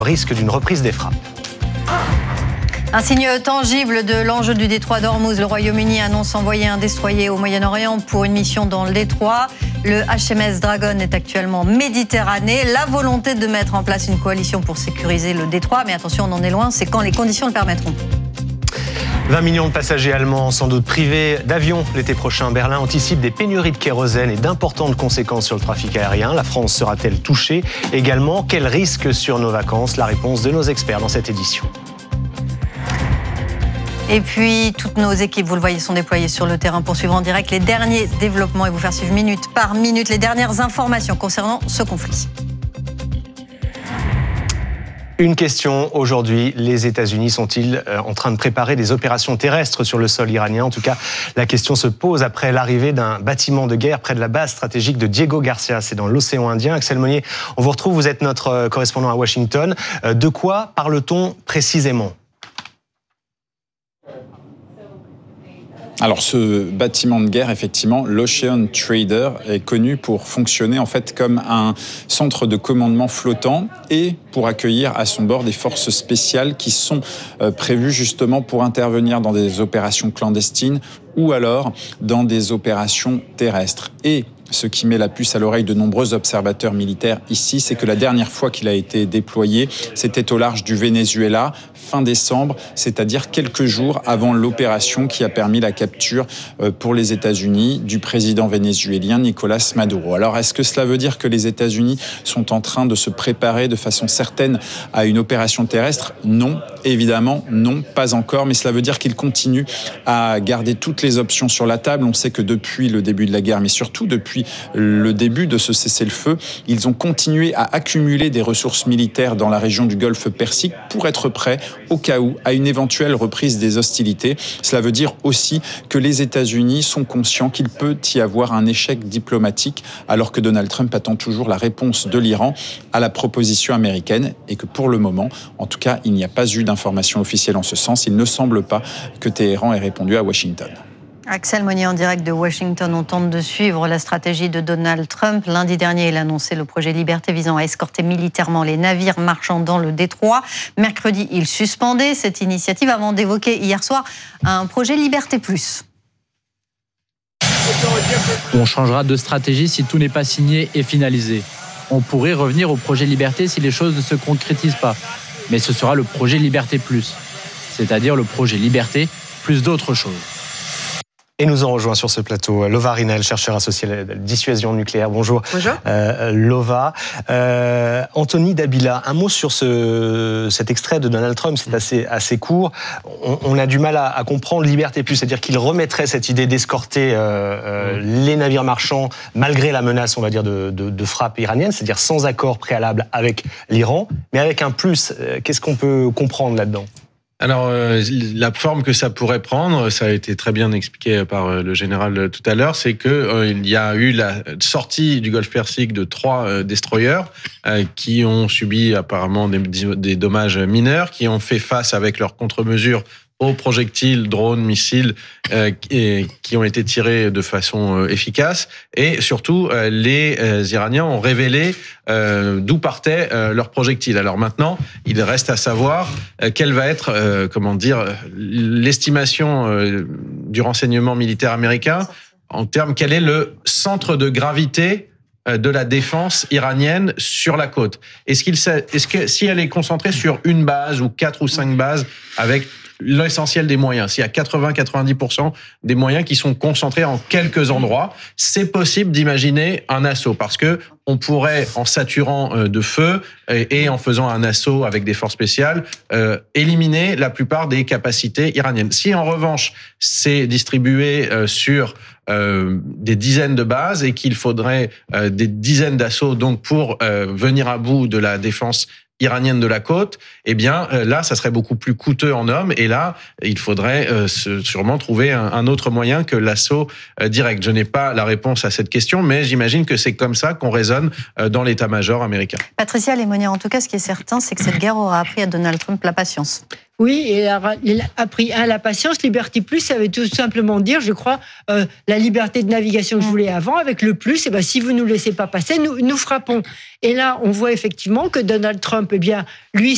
risque d'une reprise des frappes. Un signe tangible de l'enjeu du détroit d'Ormuz. Le Royaume-Uni annonce envoyer un destroyer au Moyen-Orient pour une mission dans le détroit. Le HMS Dragon est actuellement Méditerranée. La volonté de mettre en place une coalition pour sécuriser le détroit. Mais attention, on en est loin, c'est quand les conditions le permettront. 20 millions de passagers allemands, sans doute privés d'avions l'été prochain. Berlin anticipe des pénuries de kérosène et d'importantes conséquences sur le trafic aérien. La France sera-t-elle touchée également? Quels risques sur nos vacances? La réponse de nos experts dans cette édition. Et puis, toutes nos équipes, vous le voyez, sont déployées sur le terrain pour suivre en direct les derniers développements et vous faire suivre minute par minute les dernières informations concernant ce conflit. Une question aujourd'hui, les États-Unis sont-ils en train de préparer des opérations terrestres sur le sol iranien? En tout cas, la question se pose après l'arrivée d'un bâtiment de guerre près de la base stratégique de Diego Garcia, c'est dans l'océan Indien. Axel Monnier, on vous retrouve, vous êtes notre correspondant à Washington. De quoi parle-t-on précisément? Alors ce bâtiment de guerre, effectivement, l'Ocean Trader est connu pour fonctionner en fait comme un centre de commandement flottant et pour accueillir à son bord des forces spéciales qui sont prévues justement pour intervenir dans des opérations clandestines ou alors dans des opérations terrestres. Et ce qui met la puce à l'oreille de nombreux observateurs militaires ici, c'est que la dernière fois qu'il a été déployé, c'était au large du Venezuela, fin décembre, c'est-à-dire quelques jours avant l'opération qui a permis la capture pour les États-Unis du président vénézuélien Nicolás Maduro. Alors, est-ce que cela veut dire que les États-Unis sont en train de se préparer de façon certaine à une opération terrestre? Non, évidemment, non, pas encore, mais cela veut dire qu'ils continuent à garder toutes les options sur la table. On sait que depuis le début de la guerre, mais surtout depuis le début de ce cessez-le-feu, ils ont continué à accumuler des ressources militaires dans la région du Golfe Persique pour être prêts au cas où à une éventuelle reprise des hostilités. Cela veut dire aussi que les États-Unis sont conscients qu'il peut y avoir un échec diplomatique alors que Donald Trump attend toujours la réponse de l'Iran à la proposition américaine et que pour le moment, en tout cas, il n'y a pas eu d'information officielle en ce sens. Il ne semble pas que Téhéran ait répondu à Washington. Axel Monnier en direct de Washington. On tente de suivre la stratégie de Donald Trump. Lundi dernier, il a annoncé le projet Liberté visant à escorter militairement les navires marchands dans le détroit. Mercredi, il suspendait cette initiative avant d'évoquer hier soir un projet Liberté Plus. On changera de stratégie si tout n'est pas signé et finalisé. On pourrait revenir au projet Liberté si les choses ne se concrétisent pas. Mais ce sera le projet Liberté Plus, c'est-à-dire le projet Liberté plus d'autres choses. Et nous en rejoint sur ce plateau Lova Rinel, chercheur associé à la dissuasion nucléaire. Bonjour. Bonjour. Lova. Anthony Dabila, un mot sur cet extrait de Donald Trump, c'est assez court. On a du mal à comprendre Liberté Plus, c'est-à-dire qu'il remettrait cette idée d'escorter les navires marchands malgré la menace, on va dire, de frappe iranienne, c'est-à-dire sans accord préalable avec l'Iran, mais avec un plus. Qu'est-ce qu'on peut comprendre là-dedans ? Alors, la forme que ça pourrait prendre, ça a été très bien expliqué par le général tout à l'heure, c'est que il y a eu la sortie du Golfe Persique de 3 destroyers qui ont subi apparemment des dommages mineurs, qui ont fait face avec leurs contre-mesures aux projectiles, drones, missiles qui ont été tirés de façon efficace. Et surtout, les Iraniens ont révélé d'où partaient leurs projectiles. Alors maintenant, il reste à savoir quelle va être, l'estimation du renseignement militaire américain en termes quel est le centre de gravité de la défense iranienne sur la côte. Est-ce que si elle est concentrée sur une base ou 4 ou 5 bases avec l'essentiel des moyens, s'il y a 80-90% des moyens qui sont concentrés en quelques endroits, c'est possible d'imaginer un assaut parce que on pourrait, en saturant de feu et en faisant un assaut avec des forces spéciales, éliminer la plupart des capacités iraniennes. Si en revanche, c'est distribué sur des dizaines de bases et qu'il faudrait des dizaines d'assauts donc pour venir à bout de la défense iranienne de la côte, eh bien là, ça serait beaucoup plus coûteux en hommes et là, il faudrait sûrement trouver un autre moyen que l'assaut direct. Je n'ai pas la réponse à cette question, mais j'imagine que c'est comme ça qu'on raisonne dans l'état-major américain. Patricia Lemonnier, en tout cas, ce qui est certain, c'est que cette guerre aura appris à Donald Trump la patience. Oui, il a appris la patience. Liberté Plus, ça veut tout simplement dire, je crois, la liberté de navigation que je voulais avant, avec le plus, et ben, si vous ne nous laissez pas passer, nous frappons. Et là, on voit effectivement que Donald Trump, eh bien, lui,